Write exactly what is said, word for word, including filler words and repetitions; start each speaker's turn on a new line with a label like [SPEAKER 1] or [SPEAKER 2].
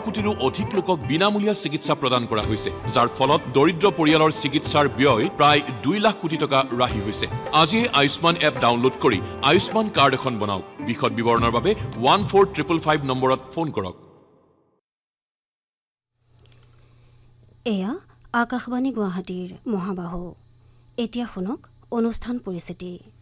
[SPEAKER 1] কোটিৰো অধিক লোকক বিনামূলীয়া চিকিৎসা প্ৰদান কৰা হৈছে, যাৰ ফলত দৰিদ্ৰ পৰিয়ালৰ চিকিৎসাৰ ব্যয় প্ৰায় দুই লাখ কোটি টকা ৰাহি হৈছে। আজিয়ে আয়ুষ্মান এপ ডাউনলোড কৰি আয়ুষ্মান কাৰ্ড এখন বনাওক। বিশদ বিৱৰণৰ বাবে ওৱান ফ'ৰ ট্ৰিপল ফাইভ নম্বৰত ফোন কৰক।
[SPEAKER 2] এয়া আকাশবাণী গুৱাহাটীৰ মহাবাহু। এতিয়া শুনক অনুষ্ঠান পৰিস্থিতি।